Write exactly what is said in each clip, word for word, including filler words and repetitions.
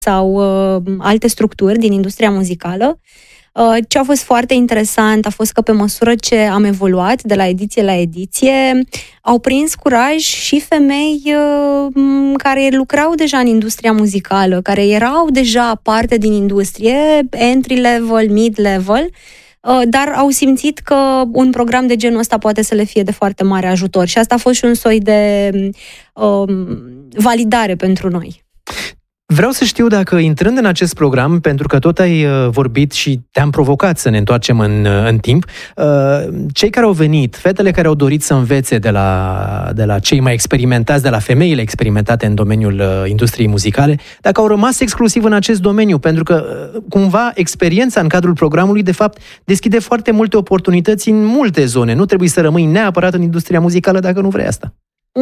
sau uh, alte structuri din industria muzicală. Uh, ce a fost foarte interesant a fost că pe măsură ce am evoluat de la ediție la ediție, au prins curaj și femei uh, care lucrau deja în industria muzicală, care erau deja parte din industrie, entry level, mid level, uh, dar au simțit că un program de genul ăsta poate să le fie de foarte mare ajutor. Și asta a fost și un soi de uh, validare pentru noi. Vreau să știu dacă, intrând în acest program, pentru că tot ai uh, vorbit și te-am provocat să ne întoarcem în, uh, în timp, uh, cei care au venit, fetele care au dorit să învețe de la, de la cei mai experimentați, de la femeile experimentate în domeniul uh, industriei muzicale, dacă au rămas exclusiv în acest domeniu, pentru că, uh, cumva, experiența în cadrul programului, de fapt, deschide foarte multe oportunități în multe zone. Nu trebuie să rămâi neapărat în industria muzicală dacă nu vrei asta.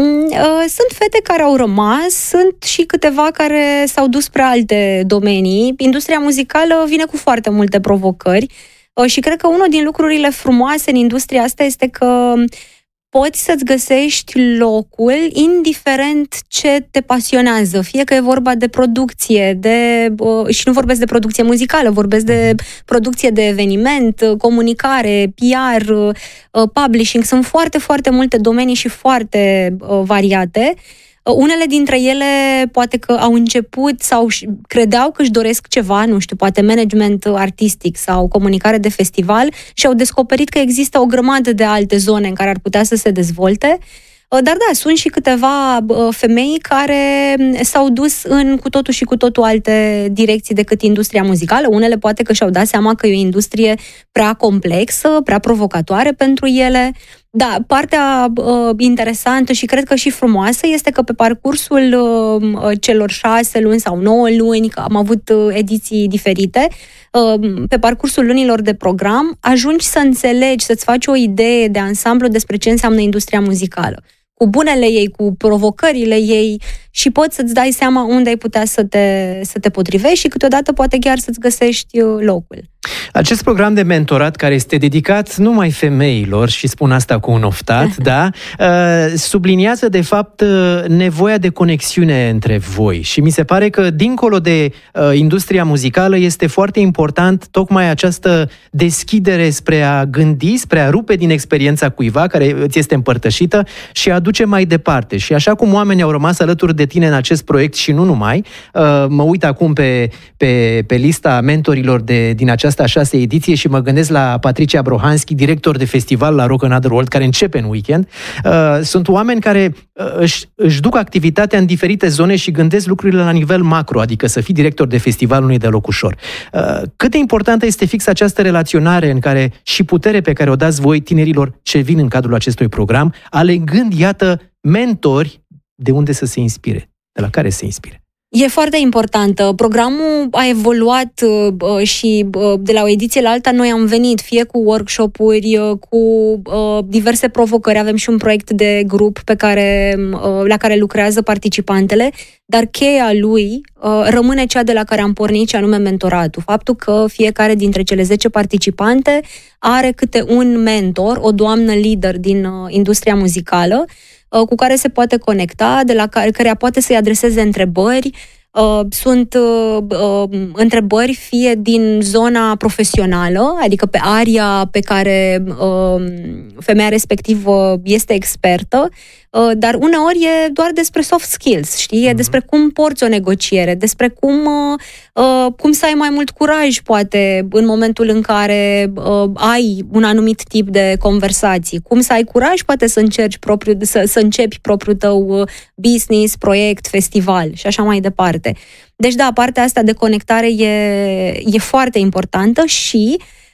Sunt fete care au rămas, sunt și câteva care s-au dus spre alte domenii. Industria muzicală vine cu foarte multe provocări și cred că unul din lucrurile frumoase în industria asta este că poți să-ți găsești locul indiferent ce te pasionează, fie că e vorba de producție, de, și nu vorbesc de producție muzicală, vorbesc de producție de eveniment, comunicare, P R, publishing. Sunt foarte, foarte multe domenii și foarte variate. Unele dintre ele poate că au început sau credeau că își doresc ceva, nu știu, poate management artistic sau comunicare de festival și au descoperit că există o grămadă de alte zone în care ar putea să se dezvolte. Dar da, sunt și câteva femei care s-au dus în cu totul și cu totul alte direcții decât industria muzicală. Unele poate că și-au dat seama că e o industrie prea complexă, prea provocatoare pentru ele. Da, partea uh, interesantă și cred că și frumoasă este că pe parcursul uh, celor șase luni sau nouă luni, că am avut uh, ediții diferite, uh, pe parcursul lunilor de program, ajungi să înțelegi, să-ți faci o idee de ansamblu despre ce înseamnă industria muzicală. Cu bunele ei, cu provocările ei și poți să-ți dai seama unde ai putea să te, să te potrivești și câteodată poate chiar să-ți găsești locul. Acest program de mentorat care este dedicat numai femeilor, și spun asta cu un oftat, da, subliniază de fapt nevoia de conexiune între voi și mi se pare că dincolo de industria muzicală este foarte important tocmai această deschidere spre a gândi, spre a rupe din experiența cuiva care îți este împărtășită și a duce mai departe. Și așa cum oamenii au rămas alături de tine în acest proiect și nu numai, mă uit acum pe, pe, pe lista mentorilor de, din această a șase ediție și mă gândesc la Patricia Brohanski, director de festival la Rock Another World, care începe în weekend. Sunt oameni care își, își duc activitatea în diferite zone și gândesc lucrurile la nivel macro, adică să fii director de festival nu e deloc ușor. Cât de importantă este fix această relaționare în care și putere pe care o dați voi tinerilor ce vin în cadrul acestui program, alegând, iată, mentori de unde să se inspire, de la care să se inspire. E foarte importantă. Programul a evoluat uh, și uh, de la o ediție la alta noi am venit fie cu workshop-uri, uh, cu uh, diverse provocări. Avem și un proiect de grup pe care, uh, la care lucrează participantele, dar cheia lui uh, rămâne cea de la care am pornit, ce anume mentoratul. Faptul că fiecare dintre cele zece participante are câte un mentor, o doamnă lider din uh, industria muzicală, cu care se poate conecta, de la care, care poate să-i adreseze întrebări. Sunt întrebări fie din zona profesională, adică pe aria pe care femeia respectivă este expertă, dar uneori e doar despre soft skills, știi? E despre cum porți o negociere, despre cum, cum să ai mai mult curaj, poate, în momentul în care ai un anumit tip de conversații, cum să ai curaj, poate, să încerci propriu, să, să începi propriul tău business, proiect, festival și așa mai departe. Deci, da, partea asta de conectare e, e foarte importantă și,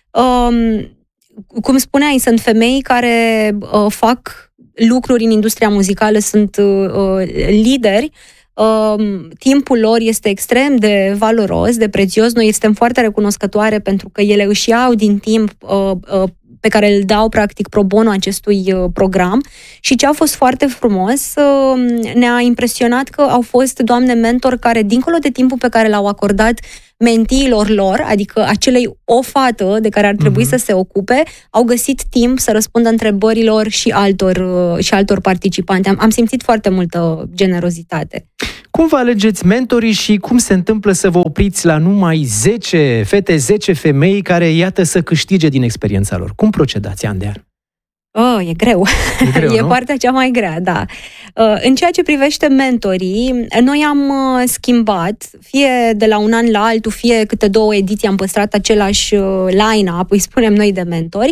um, cum spuneai, sunt femei care uh, fac lucruri în industria muzicală, sunt uh, lideri, uh, timpul lor este extrem de valoros, de prețios. Noi suntem foarte recunoscătoare pentru că ele își iau din timp uh, uh, pe care îl dau practic pro bono acestui uh, program și ce a fost foarte frumos, uh, ne-a impresionat că au fost doamne mentor care, dincolo de timpul pe care l-au acordat mentiilor lor, adică acelei o fată de care ar trebui mm-hmm. să se ocupe, au găsit timp să răspundă întrebărilor și altor, și altor participanți. Am, am simțit foarte multă generozitate. Cum vă alegeți mentorii și cum se întâmplă să vă opriți la numai zece fete, zece femei care, iată, să câștige din experiența lor? Cum procedați an de an? Oh, e greu. E, greu, e nu? partea cea mai grea, da. În ceea ce privește mentorii, noi am schimbat, fie de la un an la altul, fie câte două ediții am păstrat același line-up, îi spunem noi, de mentori.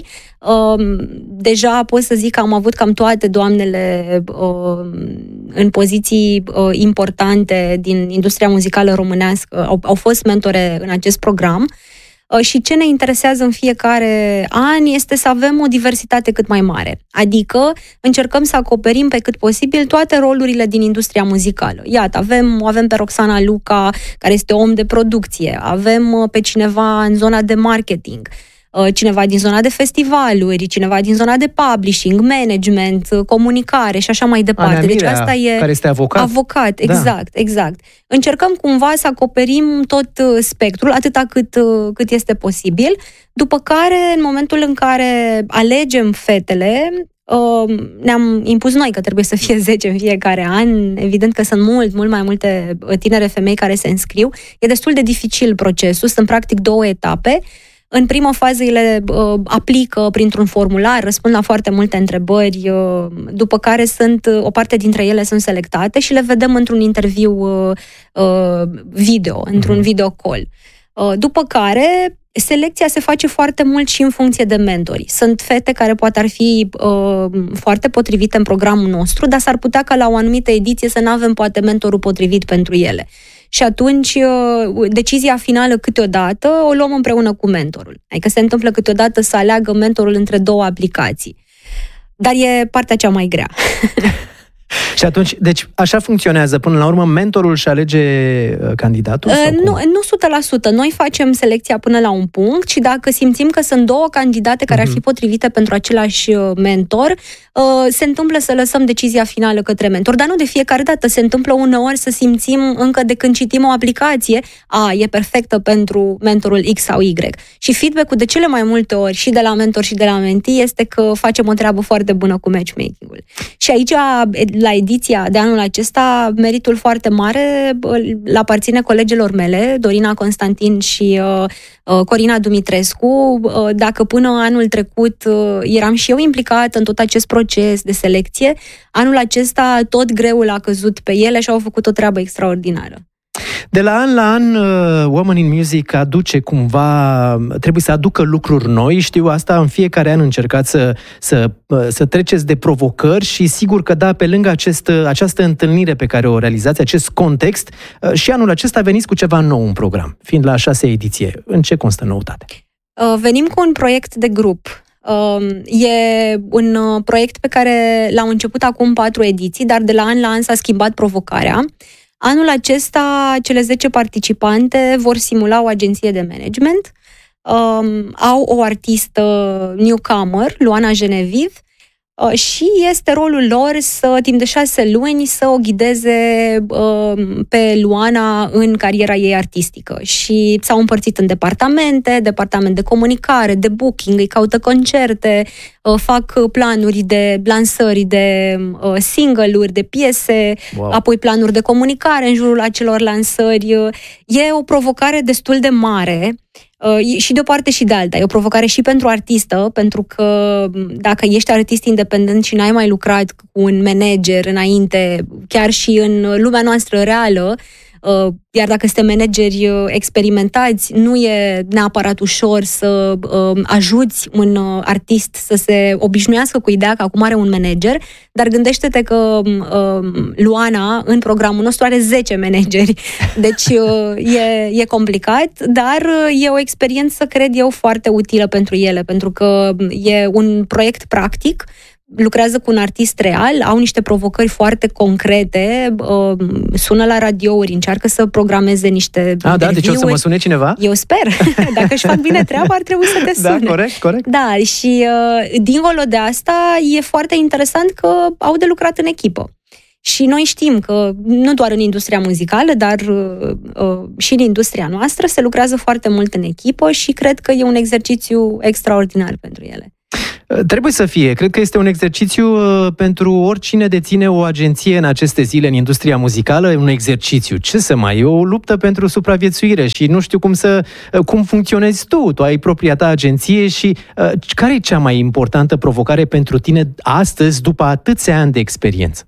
Deja pot să zic că am avut cam toate doamnele în poziții importante din industria muzicală românească, au, au fost mentore în acest program. Și ce ne interesează în fiecare an este să avem o diversitate cât mai mare. Adică încercăm să acoperim pe cât posibil toate rolurile din industria muzicală. Iată, avem, o avem pe Roxana Luca, care este om de producție, avem pe cineva în zona de marketing, cineva din zona de festivaluri, cineva din zona de publishing, management, comunicare și așa mai departe. Ana Mirea, deci asta e care este avocat. Avocat, exact, da. exact. Încercăm cumva să acoperim tot spectrul, atâta cât, cât este posibil, după care, în momentul în care alegem fetele, ne-am impus noi că trebuie să fie zece în fiecare an. Evident că sunt mult, mult mai multe tinere femei care se înscriu. E destul de dificil procesul, sunt practic două etape. În prima fază ele uh, aplică printr-un formular, răspund la foarte multe întrebări, uh, după care sunt, uh, o parte dintre ele sunt selectate și le vedem într-un interviu uh, uh, video, într-un video call. Uh, după care selecția se face foarte mult și în funcție de mentori. Sunt fete care poate ar fi uh, foarte potrivite în programul nostru, dar s-ar putea ca la o anumită ediție să nu avem poate mentorul potrivit pentru ele. Și atunci decizia finală câteodată o luăm împreună cu mentorul. Adică se întâmplă câteodată să aleagă mentorul între două aplicații. Dar e partea cea mai grea. Și atunci, deci așa funcționează. Până la urmă, mentorul își alege candidatul? Uh, nu, nu o sută la sută. Noi facem selecția până la un punct și dacă simțim că sunt două candidate care uh-huh. ar fi potrivite pentru același mentor, uh, se întâmplă să lăsăm decizia finală către mentor. Dar nu de fiecare dată. Se întâmplă uneori să simțim încă de când citim o aplicație, a, e perfectă pentru mentorul X sau Y. Și feedback-ul de cele mai multe ori și de la mentor și de la mentee este că facem o treabă foarte bună cu matchmaking-ul. Și aici, la ediția de anul acesta, meritul foarte mare îl aparține colegilor mele, Dorina Constantin și uh, Corina Dumitrescu. Uh, dacă până anul trecut uh, eram și eu implicată în tot acest proces de selecție, anul acesta tot greul a căzut pe ele și au făcut o treabă extraordinară. De la an la an, Women in Music aduce cumva, trebuie să aducă lucruri noi, știu asta, în fiecare an încercați să, să, să treceți de provocări și sigur că da, pe lângă acest, această întâlnire pe care o realizați, acest context, și anul acesta veniți cu ceva nou în program, fiind la a șasea ediție. În ce constă noutate? Venim cu un proiect de grup. E un proiect pe care l-au început acum patru ediții, dar de la an la an s-a schimbat provocarea. Anul acesta, cele zece participante vor simula o agenție de management. Um, au o artistă newcomer, Luana Genevieve, uh, și este rolul lor să, timp de șase luni, să o ghideze uh, pe Luana în cariera ei artistică. Și s-au împărțit în departamente, departament de comunicare, de booking, îi caută concerte, uh, fac planuri de lansări de uh, single-uri, de piese, wow. apoi planuri de comunicare în jurul acelor lansări. E o provocare destul de mare. Uh, și de o parte și de alta. E o provocare și pentru artistă, pentru că dacă ești artist independent și n-ai mai lucrat cu un manager înainte, chiar și în lumea noastră reală, uh, iar dacă suntem manageri experimentați, nu e neapărat ușor să uh, ajuți un uh, artist să se obișnuiască cu ideea că acum are un manager, dar gândește-te că uh, Luana, în programul nostru, are zece manageri. Deci uh, e, e complicat, dar uh, e o experiență, cred eu, foarte utilă pentru ele, pentru că e un proiect practic, lucrează cu un artist real, au niște provocări foarte concrete, uh, sună la radiouri, încearcă să programeze niște ah, interviuri. Da, deci o să mă sune cineva? Eu sper. Dacă își fac bine treaba, ar trebui să te sune. Da, corect, corect. Da, și uh, dincolo de asta, e foarte interesant că au de lucrat în echipă. Și noi știm că, nu doar în industria muzicală, dar uh, uh, și în industria noastră, se lucrează foarte mult în echipă și cred că e un exercițiu extraordinar pentru ele. Trebuie să fie. Cred că este un exercițiu pentru oricine deține o agenție în aceste zile în industria muzicală, un exercițiu. Ce să mai, e o luptă pentru supraviețuire și nu știu cum să cum funcționezi tu. Tu ai propria ta agenție și uh, care e cea mai importantă provocare pentru tine astăzi, după atâția ani de experiență?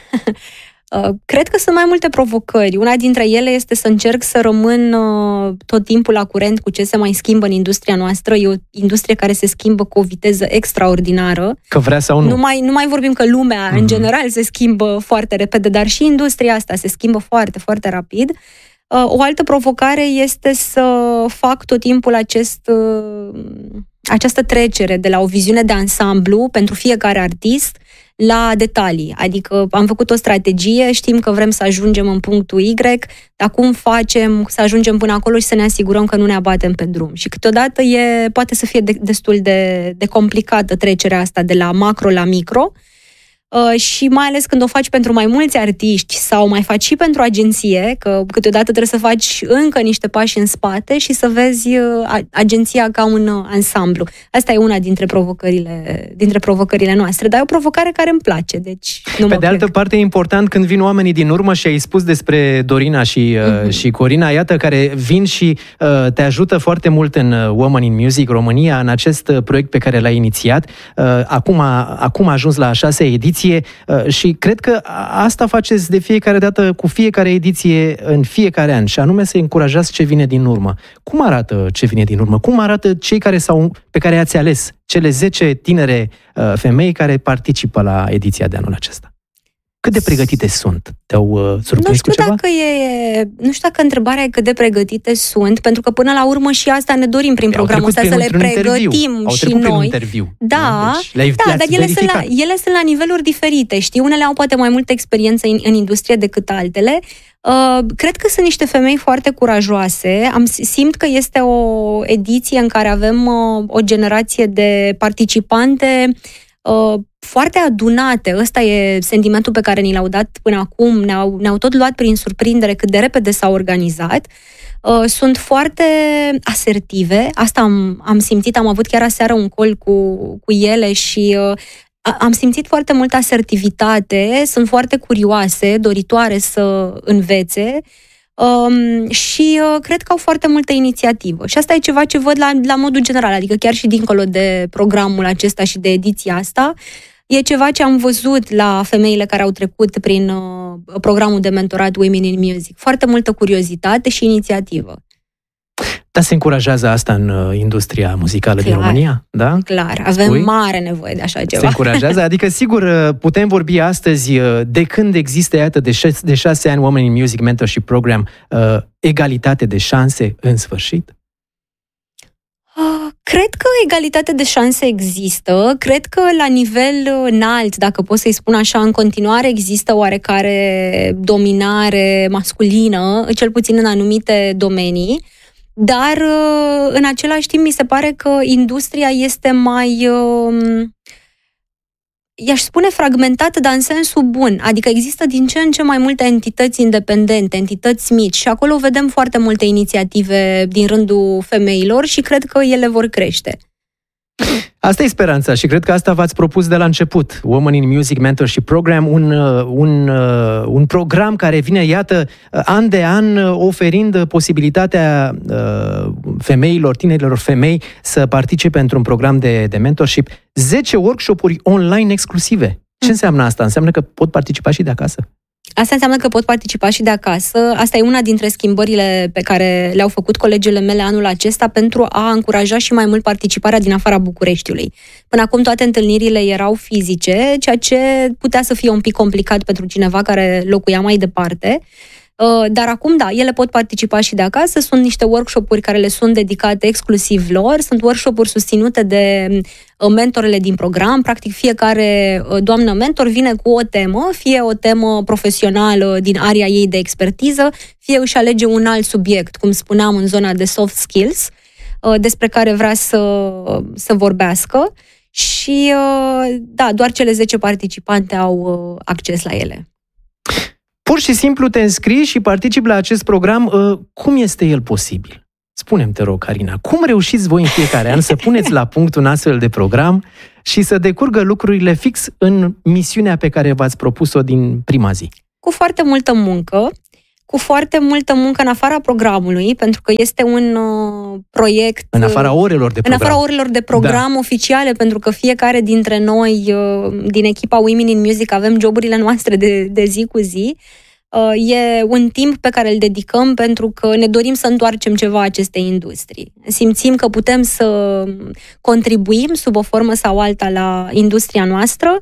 Cred că sunt mai multe provocări. Una dintre ele este să încerc să rămân tot timpul la curent cu ce se mai schimbă în industria noastră. E o industrie care se schimbă cu o viteză extraordinară. Că vrea sau nu. Nu mai, nu mai vorbim că lumea, mm-hmm. în general, se schimbă foarte repede, dar și industria asta se schimbă foarte, foarte rapid. O altă provocare este să fac tot timpul acest, această trecere de la o viziune de ansamblu pentru fiecare artist la detalii. Adică am făcut o strategie, știm că vrem să ajungem în punctul Y, dar cum facem să ajungem până acolo și să ne asigurăm că nu ne abatem pe drum. Și câteodată e, poate să fie de, destul de, de complicată trecerea asta de la macro la micro. Uh, și mai ales când o faci pentru mai mulți artiști sau mai faci și pentru agenție, că câteodată trebuie să faci încă niște pași în spate și să vezi uh, agenția ca un uh, ansamblu. Asta e una dintre provocările, dintre provocările noastre, dar e o provocare care îmi place, deci nu Pe mă de altă plec. parte, e important când vin oamenii din urmă și ai spus despre Dorina și, uh, uh-huh. și Corina, iată, care vin și uh, te ajută foarte mult în uh, Women in Music România, în acest uh, proiect pe care l-ai inițiat. Uh, acum, a, acum a ajuns la a șasea ediție. Și cred că asta faceți de fiecare dată, cu fiecare ediție, în fiecare an, și anume să încurajați ce vine din urmă. Cum arată ce vine din urmă? Cum arată cei care s-au, pe care i-ați ales, cele zece tinere uh, femei care participă la ediția de anul acesta? Cât de pregătite sunt? Te-au uh, surprins cu ceva? Dacă e, nu știu dacă întrebarea e cât de pregătite sunt, pentru că până la urmă și asta ne dorim prin programul ăsta, să le pregătim Au și noi. noi. Interviu. Da, deci, da, dar ele sunt, la, ele sunt la niveluri diferite, știi? Unele au poate mai multă experiență în, în industrie decât altele. Uh, cred că sunt niște femei foarte curajoase. Am simt că este o ediție în care avem uh, o generație de participante uh, foarte adunate. Ăsta e sentimentul pe care ni l-au dat până acum. Ne-au, ne-au tot luat prin surprindere cât de repede s-au organizat. Uh, sunt foarte asertive. Asta am, am simțit. Am avut chiar aseară un call cu, cu ele și uh, am simțit foarte multă asertivitate. Sunt foarte curioase, doritoare să învețe. Um, și uh, cred că au foarte multă inițiativă. Și asta e ceva ce văd la, la modul general, adică chiar și dincolo de programul acesta și de ediția asta, e ceva ce am văzut la femeile care au trecut prin uh, programul de mentorat Women in Music. Foarte multă curiozitate și inițiativă. Dar se încurajează asta în uh, industria muzicală Clar. din România? Da? Clar, avem Spui? mare nevoie de așa ceva. Se încurajează? Adică, sigur, putem vorbi astăzi, de când există, iată, de șase, de șase ani Women in Music Mentorship Program, uh, egalitate de șanse în sfârșit? Cred că egalitatea de șanse există. Cred că la nivel înalt, dacă pot să-i spun așa, în continuare există oarecare dominare masculină, cel puțin în anumite domenii. Dar, în același timp, mi se pare că industria este mai, i-aș spune, fragmentată, dar în sensul bun. Adică există din ce în ce mai multe entități independente, entități mici și acolo vedem foarte multe inițiative din rândul femeilor și cred că ele vor crește. Asta e speranța și cred că asta v-ați propus de la început. Women in Music Mentorship Program, un, un, un program care vine, iată, an de an oferind posibilitatea femeilor, tinerilor femei să participe într-un program de, de mentorship. zece workshop-uri online exclusive. Ce înseamnă asta? Înseamnă că pot participa și de acasă? Asta înseamnă că pot participa și de acasă. Asta e una dintre schimbările pe care le-au făcut colegele mele anul acesta pentru a încuraja și mai mult participarea din afara Bucureștiului. Până acum toate întâlnirile erau fizice, ceea ce putea să fie un pic complicat pentru cineva care locuia mai departe. Dar acum, da, ele pot participa și de acasă. Sunt niște workshop-uri care le sunt dedicate exclusiv lor. Sunt workshop-uri susținute de mentorele din program. Practic, fiecare doamnă mentor vine cu o temă, fie o temă profesională din area ei de expertiză, fie își alege un alt subiect, cum spuneam, în zona de soft skills, despre care vrea să, să vorbească. Și, da, doar cele zece participante au acces la ele. Pur și simplu te înscrii și participi la acest program. Cum este el posibil? Spune-mi, te rog, Carina, cum reușiți voi în fiecare an să puneți la punct un astfel de program și să decurgă lucrurile fix în misiunea pe care v-ați propus-o din prima zi? Cu foarte multă muncă, cu foarte multă muncă în afara programului, pentru că este un uh, proiect... În afara orelor de program. În afara orelor de program da. oficiale, pentru că fiecare dintre noi, uh, din echipa Women in Music, avem joburile noastre de, de zi cu zi. Uh, e un timp pe care îl dedicăm pentru că ne dorim să întoarcem ceva acestei industrii. Simțim că putem să contribuim sub o formă sau alta la industria noastră.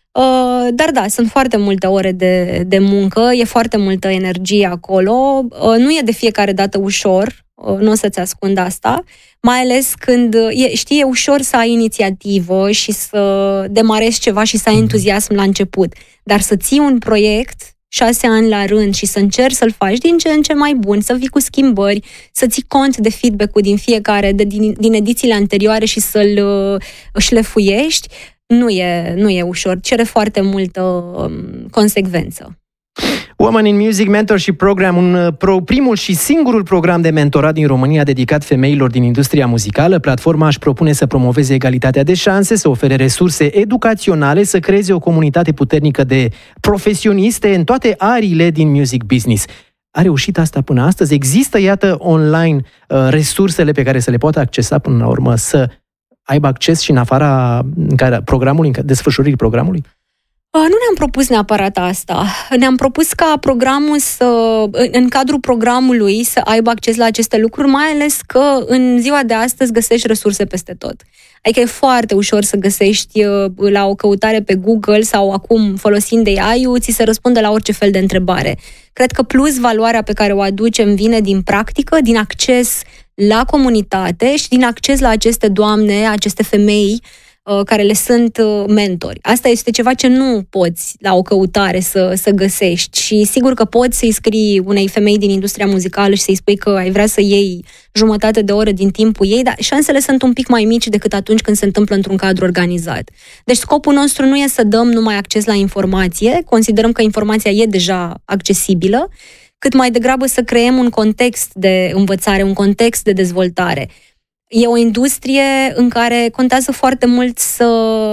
Uh, dar da, sunt foarte multe ore de, de muncă, e foarte multă energie acolo, uh, nu e de fiecare dată ușor, uh, nu o să-ți ascund asta, mai ales când, e, știi, e ușor să ai inițiativă și să demarezi ceva și să ai entuziasm la început, dar să ții un proiect șase ani la rând și să încerci să-l faci din ce în ce mai bun, să vii cu schimbări, să ții cont de feedback-ul din fiecare, de, din, din edițiile anterioare și să-l uh, șlefuiești, Nu e, nu e ușor, cere foarte multă um, consecvență. Women in Music Mentorship Program, un pro, primul și singurul program de mentorat din România dedicat femeilor din industria muzicală. Platforma își propune să promoveze egalitatea de șanse, să ofere resurse educaționale, să creeze o comunitate puternică de profesioniste în toate ariile din music business. A reușit asta până astăzi? Există, iată, online uh, resursele pe care să le poată accesa până la urmă, să aibă acces și în afara în care, programului, în desfășurării programului? Nu ne-am propus neapărat asta. Ne-am propus ca programul să, în cadrul programului, să aibă acces la aceste lucruri, mai ales că în ziua de astăzi găsești resurse peste tot. Adică e foarte ușor să găsești la o căutare pe Google sau acum folosind A I-ul, ți se răspunde la orice fel de întrebare. Cred că plus valoarea pe care o aducem vine din practică, din acces la comunitate și din acces la aceste doamne, aceste femei care le sunt mentori. Asta este ceva ce nu poți la o căutare să, să găsești și sigur că poți să-i scrii unei femei din industria muzicală și să-i spui că ai vrea să iei jumătate de oră din timpul ei, dar șansele sunt un pic mai mici decât atunci când se întâmplă într-un cadru organizat. Deci scopul nostru nu e să dăm numai acces la informație, considerăm că informația e deja accesibilă, cât mai degrabă să creăm un context de învățare, un context de dezvoltare. E o industrie în care contează foarte mult să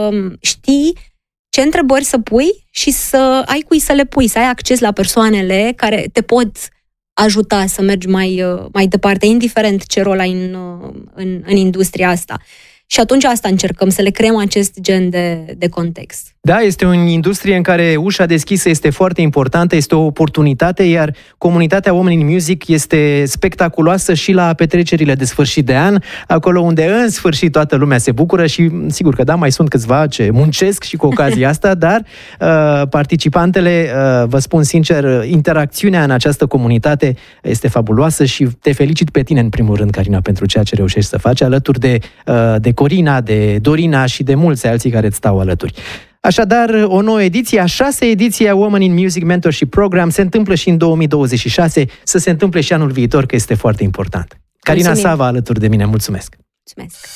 știi ce întrebări să pui și să ai cui să le pui, să ai acces la persoanele care te pot ajuta să mergi mai, mai departe, indiferent ce rol ai în, în, în industria asta. Și atunci asta încercăm, să le creăm acest gen de, de context. Da, este o industrie în care ușa deschisă este foarte importantă, este o oportunitate, iar comunitatea Women in Music este spectaculoasă și la petrecerile de sfârșit de an, acolo unde în sfârșit toată lumea se bucură și sigur că da, mai sunt câțiva ce muncesc și cu ocazia asta, dar uh, participantele, uh, vă spun sincer, interacțiunea în această comunitate este fabuloasă și te felicit pe tine în primul rând, Carina, pentru ceea ce reușești să faci, alături de, uh, de Corina, de Dorina și de mulți alții care îți stau alături. Așadar, o nouă ediție, a șasea ediție a Women in Music Mentorship Program se întâmplă și în două mii douăzeci și șase, să se întâmple și anul viitor, că este foarte important. Carina Sava alături de mine, mulțumesc! Mulțumesc!